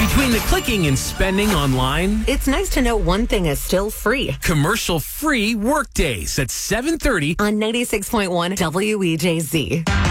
Between the clicking and spending online, It's nice to know one thing is still free. commercial-free workdays at 7:30 On 96.1 WEJZ.